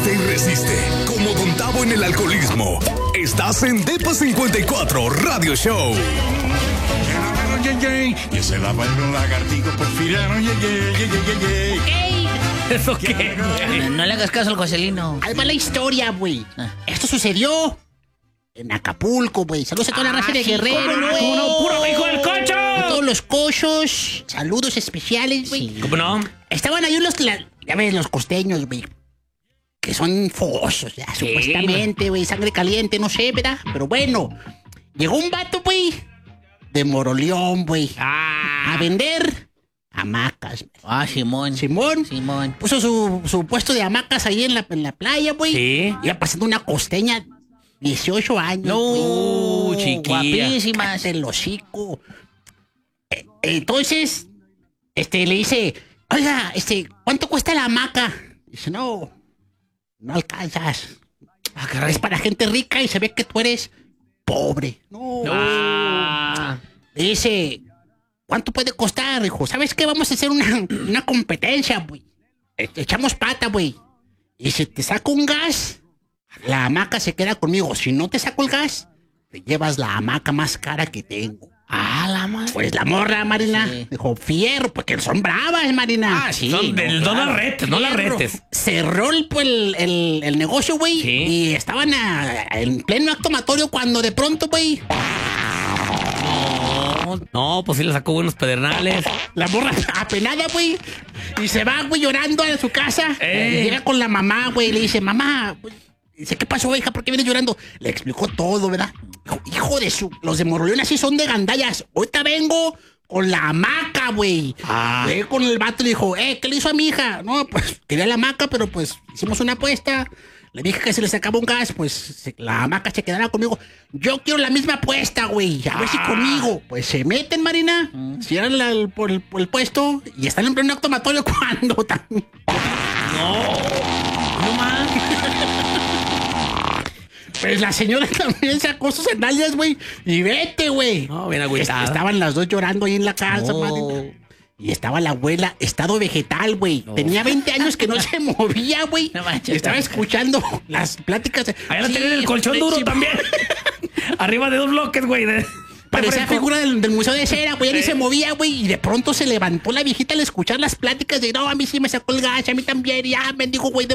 Resiste y resiste. Como Don Tavo en el alcoholismo. Estás en Depa 54 Radio Show. Y se la bailó un lagartijo porfiriano. ¡Ey! ¿Eso qué? No le hagas caso al Joselino. Ahí va la historia, güey. Esto sucedió en Acapulco, güey. Saludos a toda la raza de Guerrero, güey. ¿Cómo no? ¡Puro hijo del cocho! A todos los cochos. Saludos especiales, güey. ¿Cómo no? Estaban ahí ya ves, los costeños, güey. Que son fogosos, ya, supuestamente, güey. Sangre caliente, no sé, ¿verdad? Pero bueno, llegó un vato, güey, de Moroleón, güey. A vender hamacas. Simón. Simón puso su puesto de hamacas ahí en la playa, güey. Sí. Iba pasando una costeña, 18 años. No, chiquilla. guapísimas. El hocico. Entonces, le dice, oiga, ¿cuánto cuesta la hamaca? Dice, no alcanzas. Es para gente rica y se ve que tú eres pobre. No. Le dice, ¿cuánto puede costar? Dijo, ¿sabes qué? Vamos a hacer una competencia, güey. Echamos pata, güey. Y si te saco un gas, la hamaca se queda conmigo. Si no te saco el gas, te llevas la hamaca más cara que tengo. La madre. Pues la morra, Marina, dijo, fierro, porque son bravas, Marina. Sí. No las retes, no las retes. Cerró el negocio, güey. Sí. Y estaban en pleno acto amatorio cuando de pronto, güey, No, pues sí le sacó buenos pedernales. la morra apenada, güey. Y se va, güey, llorando a su casa. Y llega con la mamá, güey. Le dice, mamá, pues, dice, ¿qué pasó, hija? ¿Por qué vienes llorando? Le explicó todo, ¿verdad? Hijo de los de Moroleón así son de gandallas. Ahorita vengo con la hamaca, güey. Llegué con el vato y le dijo, ¿qué le hizo a mi hija? No, pues quería la hamaca, pero pues hicimos una apuesta. Le dije que se le sacaba un gas, pues la hamaca se quedara conmigo. Yo quiero la misma apuesta, güey. A ver si conmigo. Pues se meten, Marina. Cierran por el puesto y están en pleno acto amatorio cuando... No más. Pues la señora también sacó sus sandalias, güey. Y vete, güey. No, bien agüitada. Estaban las dos llorando ahí en la casa, Marina. Y estaba la abuela, estado vegetal, güey. No. Tenía 20 años que no se movía, güey. No manches, estaba escuchando las pláticas. Allá la tenía en el colchón duro también. Arriba de 2 bloques, güey. Parecía figura del Museo de Cera, güey. Ni se movía, güey. Y de pronto se levantó la viejita al escuchar las pláticas de, no, a mí sí me sacó el gas, a mí también. Y, mendigo, güey,